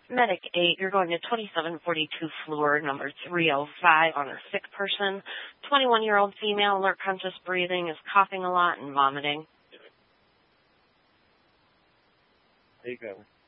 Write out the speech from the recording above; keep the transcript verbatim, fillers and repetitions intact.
Medic eight, you're going to twenty-seven forty-two floor, number three oh five on a sick person. twenty-one-year-old female, alert conscious breathing, is coughing a lot and vomiting. There you go.